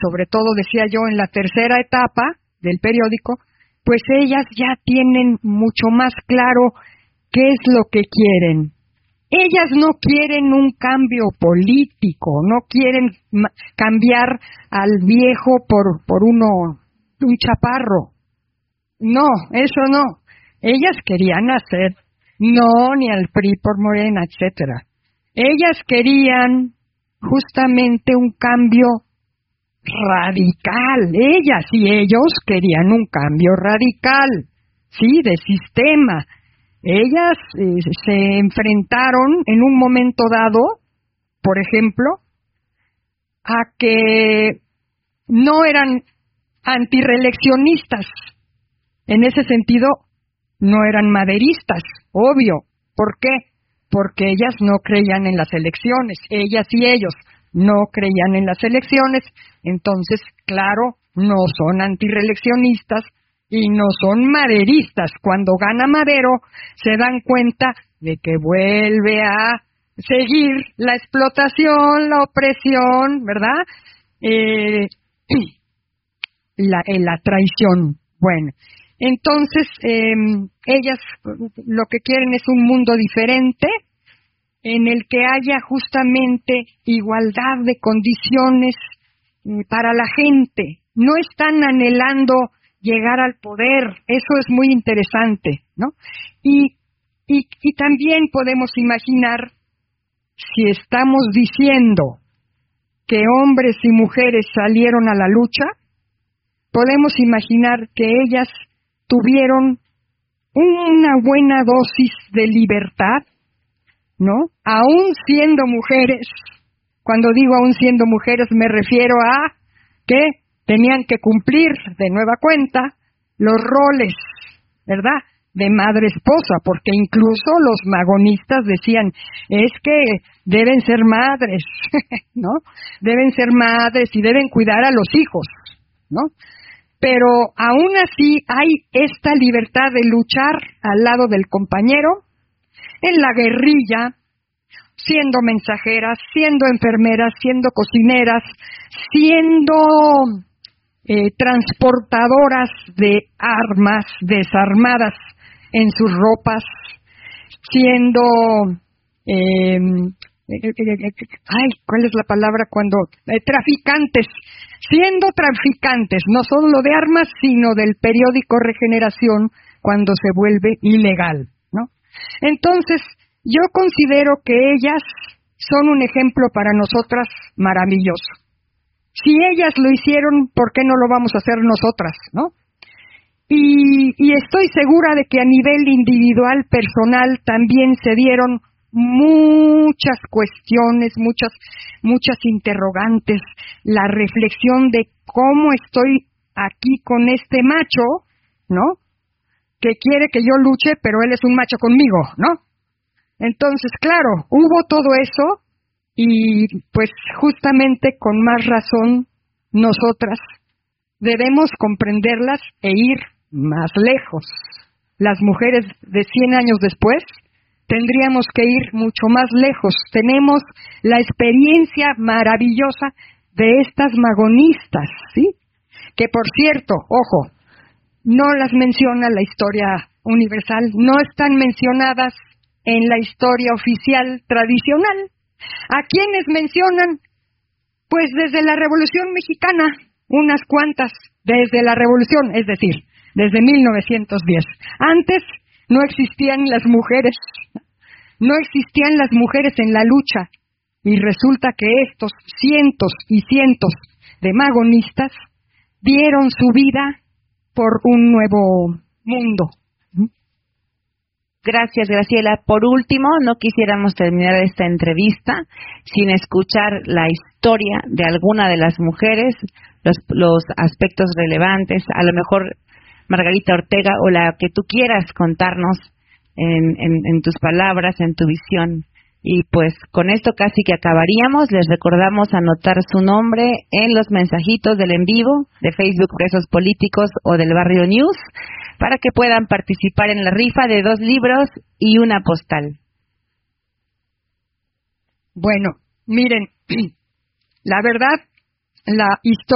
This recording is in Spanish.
sobre todo decía yo en la tercera etapa del periódico, pues ellas ya tienen mucho más claro qué es lo que quieren. Ellas no quieren un cambio político, no quieren cambiar al viejo por un chaparro. No, eso no. Ellas querían hacer, no, ni al PRI por Morena, etcétera. Ellas querían justamente un cambio radical. Ellas y ellos querían un cambio radical, sí, de sistema. Ellas se enfrentaron en un momento dado, por ejemplo, a que no eran antirreeleccionistas. En ese sentido, no eran maderistas, obvio. ¿Por qué? Porque ellas no creían en las elecciones. Ellas y ellos no creían en las elecciones. Entonces, claro, no son antirreeleccionistas y no son maderistas. Cuando gana Madero, se dan cuenta de que vuelve a seguir la explotación, la opresión, ¿verdad? La traición. Bueno, entonces ellas lo que quieren es un mundo diferente en el que haya justamente igualdad de condiciones para la gente. No están anhelando llegar al poder, eso es muy interesante, ¿no? Y también podemos imaginar, si estamos diciendo que hombres y mujeres salieron a la lucha, podemos imaginar que ellas tuvieron una buena dosis de libertad, ¿no? Aún siendo mujeres. Cuando digo aún siendo mujeres me refiero a que tenían que cumplir de nueva cuenta los roles, ¿verdad?, de madre-esposa, porque incluso los magonistas decían, es que deben ser madres, ¿no? Deben ser madres y deben cuidar a los hijos, ¿no? Pero aún así hay esta libertad de luchar al lado del compañero, en la guerrilla, siendo mensajeras, siendo enfermeras, siendo cocineras, siendo transportadoras de armas desarmadas en sus ropas, siendo, ¿cuál es la palabra cuando? Traficantes, siendo traficantes, no solo de armas, sino del periódico Regeneración, cuando se vuelve ilegal, ¿no? Entonces, yo considero que ellas son un ejemplo para nosotras maravilloso. Si ellas lo hicieron, ¿por qué no lo vamos a hacer nosotras, no? Y estoy segura de que a nivel individual, personal, también se dieron muchas cuestiones, muchas interrogantes, la reflexión de cómo estoy aquí con este macho, ¿no?, que quiere que yo luche, pero él es un macho conmigo, ¿no? Entonces, claro, hubo todo eso y pues justamente con más razón nosotras debemos comprenderlas e ir más lejos. Las mujeres de 100 años después tendríamos que ir mucho más lejos. Tenemos la experiencia maravillosa de estas magonistas, ¿sí? Que por cierto, ojo, no las menciona la historia universal, no están mencionadas en la historia oficial tradicional. ¿A quiénes mencionan? Pues desde la Revolución Mexicana, unas cuantas, desde la Revolución, es decir, desde 1910. Antes no existían las mujeres, no existían las mujeres en la lucha, y resulta que estos cientos y cientos de magonistas dieron su vida por un nuevo mundo. Gracias, Graciela. Por último, no quisiéramos terminar esta entrevista sin escuchar la historia de alguna de las mujeres, los aspectos relevantes, a lo mejor Margarita Ortega o la que tú quieras contarnos en tus palabras, en tu visión. Y pues con esto casi que acabaríamos. Les recordamos anotar su nombre en los mensajitos del en vivo de Facebook Presos Políticos o del Barrio News para que puedan participar en la rifa de 2 libros y una postal. Bueno, miren, la verdad, la historia